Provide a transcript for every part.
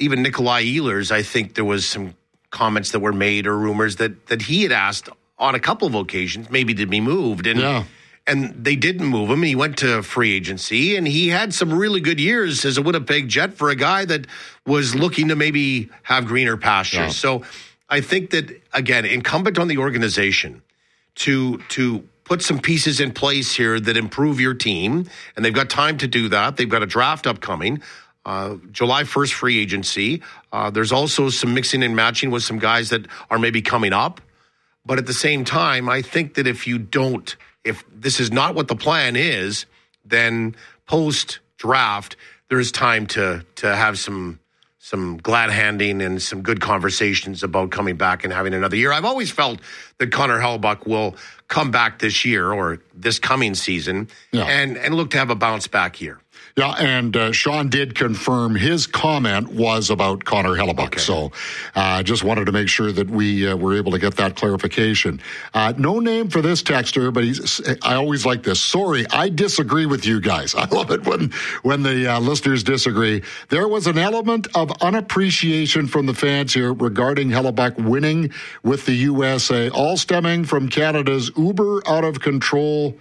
even Nikolai Ehlers, I think there was some comments that were made or rumors that he had asked on a couple of occasions maybe to be moved. And they didn't move him. He went to free agency, and he had some really good years as a Winnipeg Jet for a guy that was looking to maybe have greener pastures. Yeah. So I think that, again, incumbent on the organization to put some pieces in place here that improve your team, and they've got time to do that. They've got a draft upcoming. July 1st free agency. There's also some mixing and matching with some guys that are maybe coming up. But at the same time, I think that if this is not what the plan is, then post-draft, there's time to have some glad handing and some good conversations about coming back and having another year. I've always felt that Connor Hellebuyck will come back this year or this coming season and look to have a bounce back year. Yeah, and Sean did confirm his comment was about Connor Hellebuyck. Okay. So I just wanted to make sure that we were able to get that clarification. No name for this texter, but I always like this. Sorry, I disagree with you guys. I love it when the listeners disagree. There was an element of unappreciation from the fans here regarding Hellebuyck winning with the USA, all stemming from Canada's uber out-of-control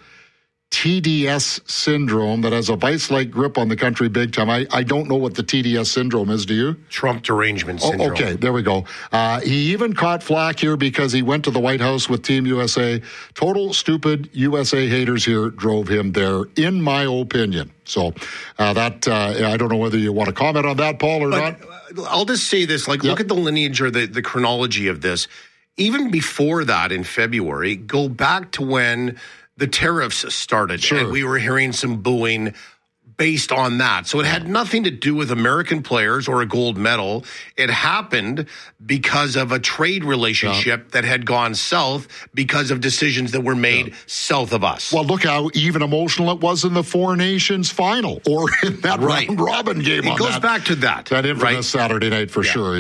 TDS syndrome that has a vice-like grip on the country big time. I don't know what the TDS syndrome is, do you? Trump derangement syndrome. Okay, there we go. He even caught flack here because he went to the White House with Team USA. Total stupid USA haters here drove him there, in my opinion. So I don't know whether you want to comment on that, Paul, or not. I'll just say this, look at the lineage or the chronology of this. Even before that in February, go back to when the tariffs started, and we were hearing some booing based on that. So it had nothing to do with American players or a gold medal. It happened because of a trade relationship that had gone south because of decisions that were made south of us. Well, look how even emotional it was in the Four Nations final or in that round-robin game. It goes back to that. That infamous Saturday night for sure,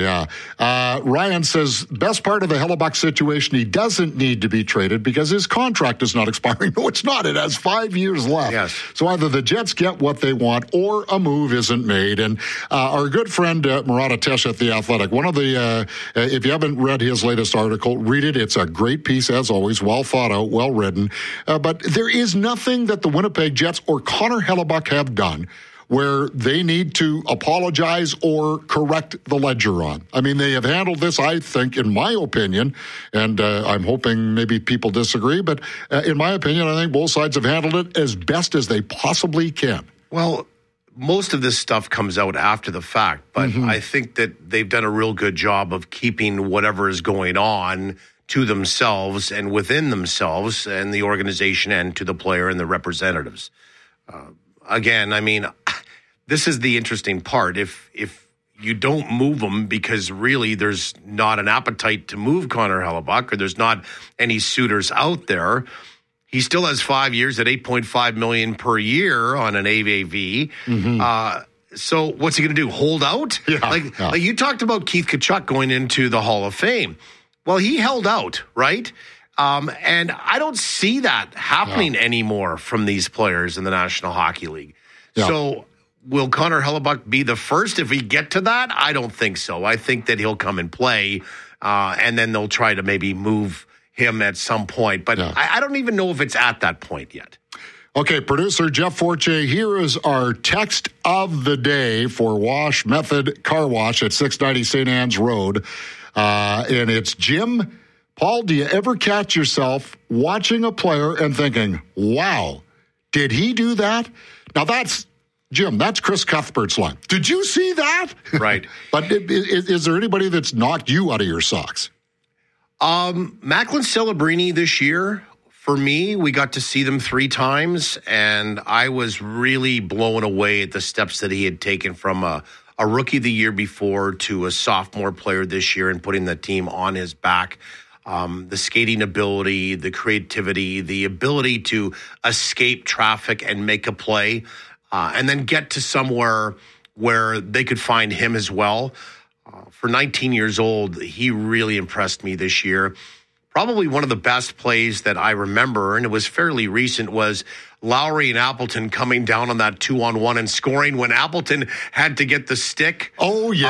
Ryan says, best part of the Hellebuyck situation, he doesn't need to be traded because his contract is not expiring. No, it's not. It has 5 years left. Yes. So either the Jets get what they want or a move isn't made. And our good friend Murat Atesh at The Athletic, one of the, if you haven't read his latest article, read it. It's a great piece, as always, well thought out, well written. But there is nothing that the Winnipeg Jets or Connor Hellebuyck have done where they need to apologize or correct the ledger on. I mean, they have handled this, I think, in my opinion, and I'm hoping maybe people disagree, but in my opinion, I think both sides have handled it as best as they possibly can. Well, most of this stuff comes out after the fact, but I think that they've done a real good job of keeping whatever is going on to themselves and within themselves and the organization and to the player and the representatives. Again, I mean, this is the interesting part. If you don't move them because really there's not an appetite to move Connor Hellebuyck or there's not any suitors out there, he still has 5 years at $8.5 million per year on an AAV. So what's he going to do? Hold out? Like you talked about Keith Tkachuk going into the Hall of Fame. Well, he held out, right? And I don't see that happening anymore from these players in the National Hockey League. So will Connor Hellebuyck be the first if we get to that? I don't think so. I think that he'll come and play, and then they'll try to maybe move him at some point. But I don't even know if it's at that point yet. Okay, producer Jeff Forte, here is our text of the day for Wash Method Car Wash at 690 St. Anne's Road. And it's Jim. Paul, do you ever catch yourself watching a player and thinking, wow, did he do that? Now that's, Jim, that's Chris Cuthbert's line. Did you see that? Right. But is there anybody that's knocked you out of your socks? Macklin Celebrini this year, for me, we got to see them 3 times, and I was really blown away at the steps that he had taken from a rookie the year before to a sophomore player this year and putting the team on his back. The skating ability, the creativity, the ability to escape traffic and make a play, and then get to somewhere where they could find him as well. For 19 years old, he really impressed me this year. Probably one of the best plays that I remember, and it was fairly recent, was Lowry and Appleton coming down on that 2-on-1 and scoring when Appleton had to get the stick. Oh, yeah.